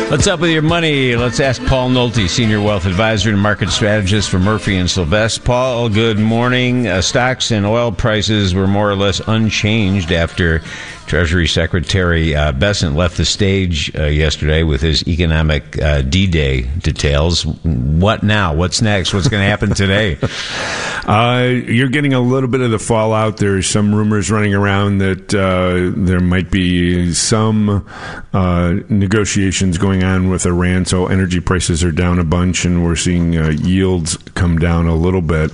What's up with your money? Let's ask Paul Nolte, Senior Wealth Advisor and Market Strategist for Murphy & Sylvester. Paul, good morning. Stocks and oil prices were more or less unchanged after Treasury Secretary Bessent left the stage yesterday with his economic D-Day details. What now? What's next? What's going to happen today? You're getting a little bit of the fallout. There's some rumors running around that there might be some negotiations going on with Iran, so energy prices are down a bunch, and we're seeing yields come down a little bit.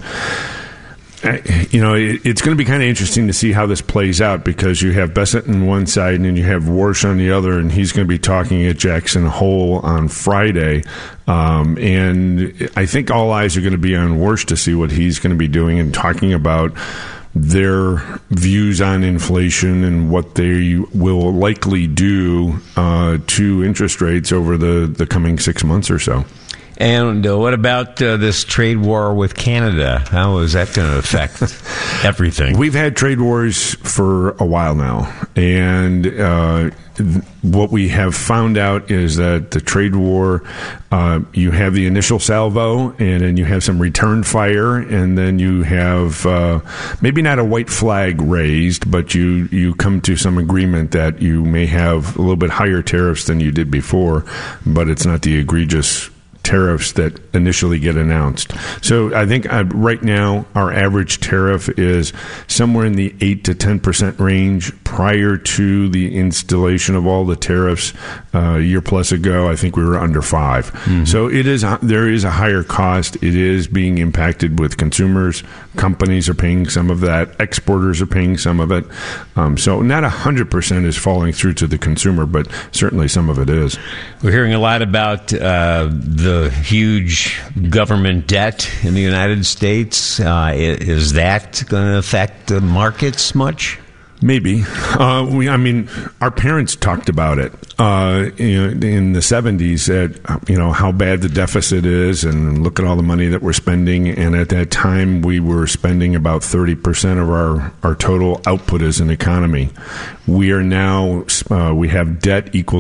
It's going to be kind of interesting to see how this plays out, because you have Bessent on one side and you have Warsh on the other, and he's going to be talking at Jackson Hole on Friday. And I think all eyes are going to be on Warsh to see what he's going to be doing and talking about their views on inflation and what they will likely do to interest rates over the coming 6 months or so. And what about this trade war with Canada? How is that going to affect everything? We've had trade wars for a while now, and what we have found out is that the trade war, you have the initial salvo, and then you have some return fire, and then you have maybe not a white flag raised, but you come to some agreement that you may have a little bit higher tariffs than you did before, but it's not the egregious tariffs that initially get announced. So I think right now our average tariff is somewhere in the 8 to 10% range. Prior to the installation of all the tariffs a year plus ago, I think we were under 5. Mm-hmm. So there is a higher cost. It is being impacted with consumers. Companies are paying some of that. Exporters are paying some of it. So not 100% is falling through to the consumer, but certainly some of it is. We're hearing a lot about the huge government debt in the United States. Is that going to affect the markets much? Maybe. Our parents talked about it in the 70s, that how bad the deficit is, and look at all the money that we're spending. And at that time, we were spending about 30% of our total output as an economy. We are now we have debt equal